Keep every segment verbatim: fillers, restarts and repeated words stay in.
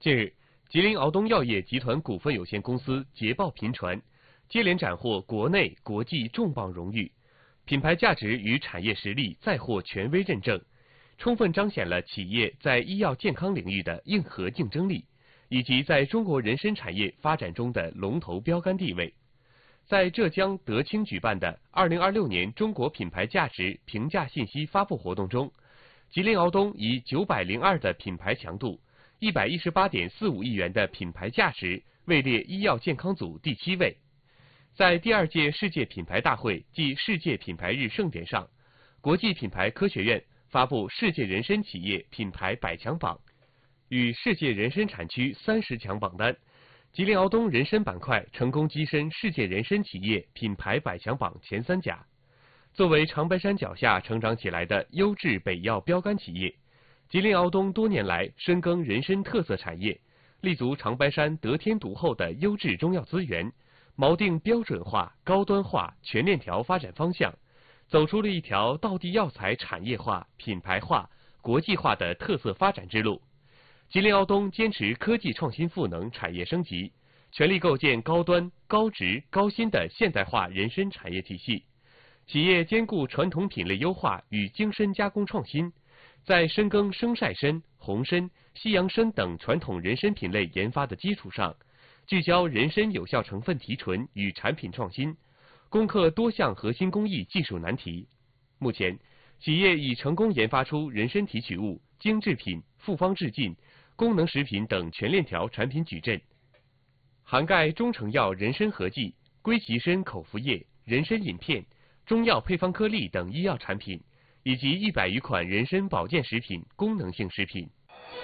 近日，吉林敖东药业集团股份有限公司捷报频传，接连斩获国内、国际重磅荣誉，品牌价值与产业实力再获权威认证，充分彰显了企业在医药健康领域的硬核竞争力，以及在中国人参产业发展中的龙头标杆地位。在浙江德清举办的二零二六年中国品牌价值评价信息发布活动中，吉林敖东以九百零二的品牌强度、一百一十八点四五亿元的品牌价值位列医药健康组第七位。在第二届世界品牌大会暨世界品牌日盛典上，国际品牌科学院发布世界人参企业品牌百强榜与世界人参产区三十强榜单，吉林敖东人参板块成功跻身世界人参企业品牌百强榜前三甲。作为长白山脚下成长起来的优质北药标杆企业，吉林敖东多年来深耕人参特色产业，立足长白山得天独厚的优质中药资源，锚定标准化、高端化、全链条发展方向，走出了一条道地药材产业化、品牌化、国际化的特色发展之路。吉林敖东坚持科技创新赋能产业升级，全力构建高端、高值、高新的现代化人参产业体系。企业兼顾传统品类优化与精深加工创新，在深耕生晒参、红参、西洋参等传统人参品类研发的基础上，聚焦人参有效成分提纯与产品创新，攻克多项核心工艺技术难题。目前，企业已成功研发出人参提取物、精制品、复方制剂、功能食品等全链条产品矩阵，涵盖中成药人参合剂、归集参口服液、人参饮片、中药配方颗粒等医药产品，以及一百余款人参保健食品、功能性食品。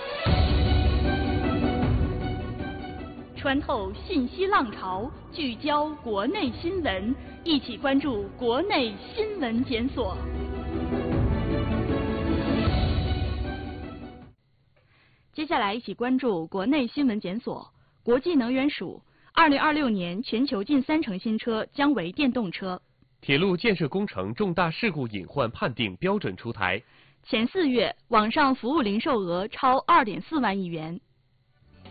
穿透信息浪潮，聚焦国内新闻，一起关注国内新闻检索。接下来一起关注国内新闻检索。国际能源署，二零二六年全球近三成新车将为电动车。 铁路建设工程重大事故隐患判定标准出台。 前四月，网上服务零售额超二点四万亿元。